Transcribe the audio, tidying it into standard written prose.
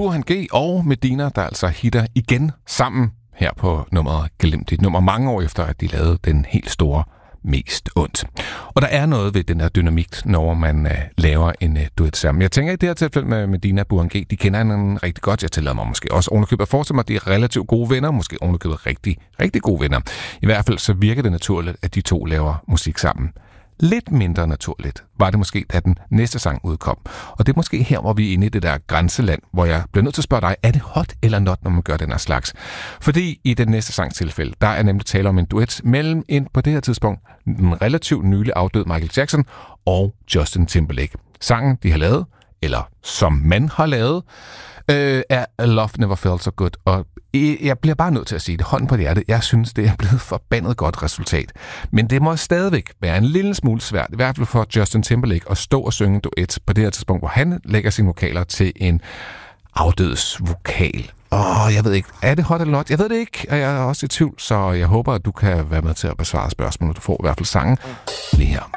Burhan G og Medina, der altså hitter igen sammen her på nummeret Glemt. Et nummer mange år efter, at de lavede den helt store Mest ondt. Og der er noget ved den her dynamik, når man laver en duet sammen. Jeg tænker i det her tilfælde med Medina og Burhan G, de kender hinanden rigtig godt. Jeg tillader mig måske også ovenikøbet at forestille mig, at de er relativt gode venner, måske ovenikøbet rigtig, rigtig gode venner. I hvert fald så virker det naturligt, at de to laver musik sammen. Lidt mindre naturligt var det måske, da den næste sang udkom. Og det er måske her, hvor vi er inde i det der grænseland, hvor jeg bliver nødt til at spørge dig, er det hot eller not, når man gør den her slags? Fordi i den næste sangs tilfælde, der er nemlig tale om en duet mellem på det her tidspunkt den relativt nylig afdøde Michael Jackson og Justin Timberlake. Sangen, de har lavet, eller som man har lavet, er Love Never Felt So Good, og jeg bliver bare nødt til at sige det, hånden på hjertet, jeg synes, det er blevet forbandet godt resultat. Men det må stadigvæk være en lille smule svært, i hvert fald for Justin Timberlake, at stå og synge en duet på det her tidspunkt, hvor han lægger sine vokaler til en afdøds vokal. Jeg ved ikke, er det hot eller not? Jeg ved det ikke, og jeg er også i tvivl, så jeg håber, at du kan være med til at besvare spørgsmålet. Du får i hvert fald sangen lige her.